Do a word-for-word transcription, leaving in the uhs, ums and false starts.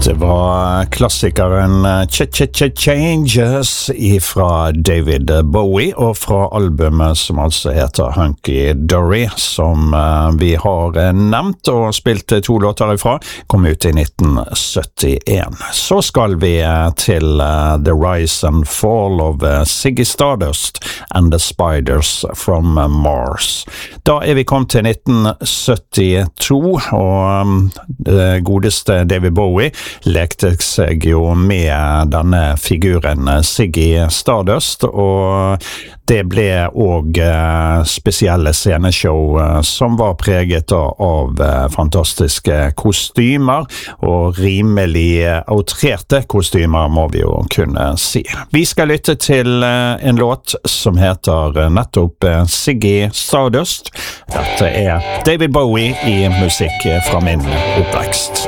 Det var klassikeren Ch-Ch-Ch-Changes ifra David Bowie, og fra albumet som altså heter Hunky Dory, som vi har nevnt og spilt to låter ifra, kom ut i nitten syttien. Så skal vi til The Rise and Fall of Ziggy Stardust and the Spiders from Mars. Da er vi kommet til nitten syttito, og det godeste David Bowie lekte seg jo med denne figuren Ziggy Stardust, og det ble også spesielle sceneshow som var preget av fantastiske kostymer, og rimelig outrerte kostymer må vi jo kunne si. Vi skal lytte til en låt som heter nettopp Ziggy Stardust. Dette er David Bowie i musikk fra min oppvekst.